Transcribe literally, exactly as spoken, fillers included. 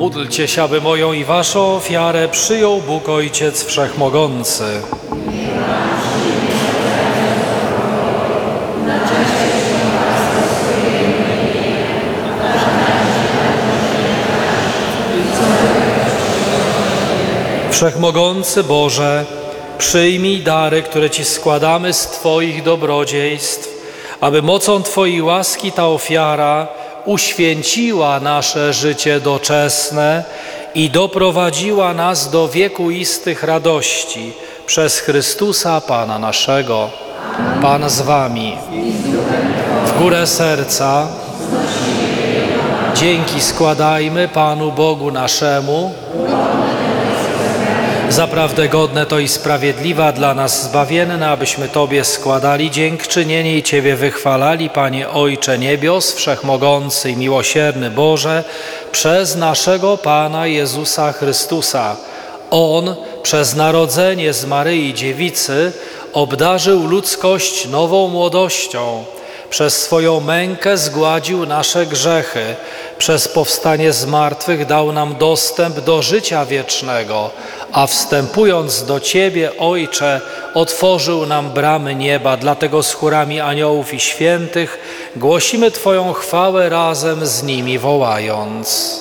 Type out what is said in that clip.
Módlcie się, aby moją i waszą ofiarę przyjął Bóg Ojciec Wszechmogący. Wszechmogący Boże, przyjmij dary, które Ci składamy z Twoich dobrodziejstw, aby mocą Twojej łaski ta ofiara uświęciła nasze życie doczesne i doprowadziła nas do wiekuistych radości przez Chrystusa Pana naszego. Pan z Wami. W górę serca dzięki składajmy Panu Bogu naszemu. Zaprawdę godne to i sprawiedliwa dla nas zbawienna, abyśmy Tobie składali dziękczynienie i Ciebie wychwalali, Panie Ojcze Niebios, Wszechmogący i miłosierny Boże, przez naszego Pana Jezusa Chrystusa. On przez narodzenie z Maryi Dziewicy obdarzył ludzkość nową młodością, przez swoją mękę zgładził nasze grzechy, przez powstanie z martwych dał nam dostęp do życia wiecznego, a wstępując do Ciebie, Ojcze, otworzył nam bramy nieba. Dlatego z chórami aniołów i świętych głosimy Twoją chwałę razem z nimi wołając.